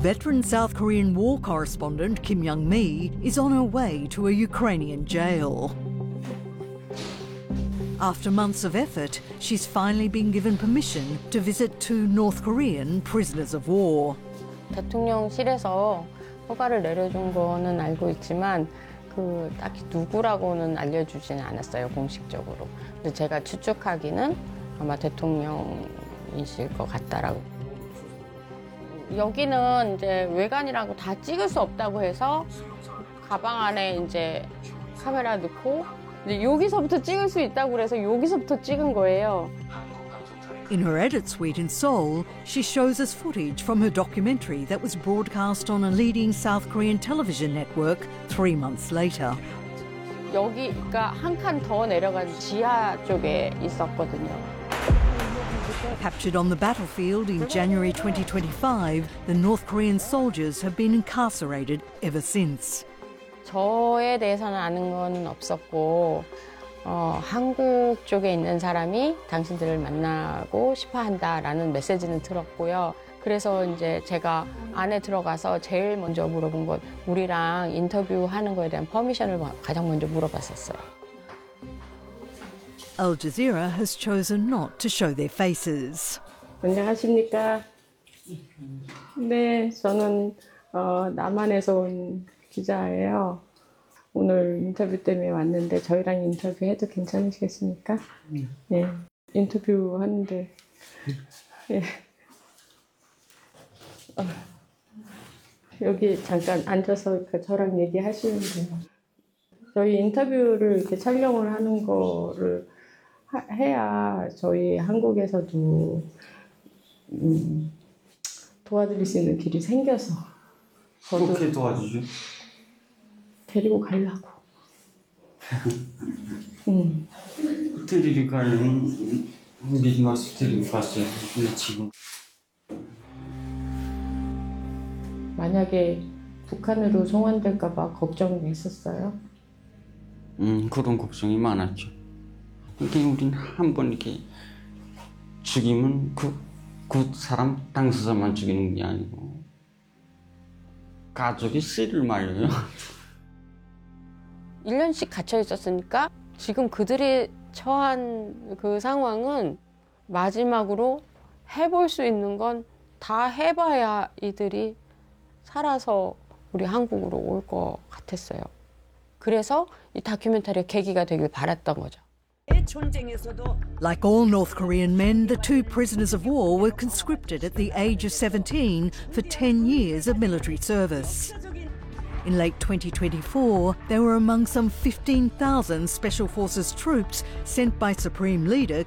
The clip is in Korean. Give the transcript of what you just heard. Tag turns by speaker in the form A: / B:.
A: Veteran South Korean war correspondent Kim Young-mi is on her way to a Ukrainian jail. After months of effort, she's finally been given permission to visit 2 North Korean prisoners of war.
B: 대통령실에서 허가를 내려준 거는 알고 있지만 딱히 누구라고는 알려주지는 않았어요, 공식적으로. 근데 제가 추측하기는 아마 대통령이실 것 같다라고. 여기는 이제 외관이라고 다 찍을 수 없다고 해서 가방 안에 이제 카메라 넣고 이제 여기서부터 찍을 수 있다고 그래서 여기서부터 찍은 거예요.
A: In her edit suite in Seoul, she shows us footage from her documentary that was broadcast on a leading South Korean television network 3 months later.
B: 여기가 한 칸 더 내려간 지하 쪽에 있었거든요.
A: Captured on the battlefield in January 2025, the North Korean soldiers have been incarcerated ever since.
B: 저에 대해서는 아는 건 없었고 한국 쪽에 있는 사람이 당신들을 만나고 싶어 한다라는 메시지는 들었고요. 그래서 이제 제가 안에 들어가서 제일 먼저 물어본 건 우리랑 인터뷰하는 거에 대한 퍼미션을 가장 먼저 물어봤었어요.
A: Al Jazeera has chosen not to show their faces.
C: 안녕하십니까? 네, 저는 남한에서 온 기자예요. 오늘 인터뷰 때문에 왔는데 저희랑 인터뷰해도 괜찮으시겠습니까? 네, 인터뷰 하는데 예. 여기 잠깐 앉아서 저랑 얘기하시면 돼요. 저희 인터뷰를 이렇게 촬영을 하는 거를 해야 저희 한국에서도 도와드릴 수 있는 길이 생겨서
D: 어떻게 도와주죠?
C: 데리고 가려고.
D: 데리고 가려면 미리 와서 데리고 갔어요. 근데 지금
C: 만약에 북한으로 송환될까 봐 걱정이 있었어요?
D: 그런 걱정이 많았죠. 이렇게 우리는 한 번 이렇게 죽이면 그 사람 당사자만 죽이는 게 아니고 가족이 씨를 말려요.
B: 1년씩 갇혀 있었으니까 지금 그들이 처한 그 상황은 마지막으로 해볼 수 있는 건 다 해봐야 이들이 살아서 우리 한국으로 올 것 같았어요. 그래서 이 다큐멘터리가 계기가 되길 바랐던 거죠.
A: Like all North Korean men, the 2 prisoners of war were conscripted at the age of 17 for 10 years of military service. In late 2024, they were among some 15,000 Special Forces troops sent by Supreme Leader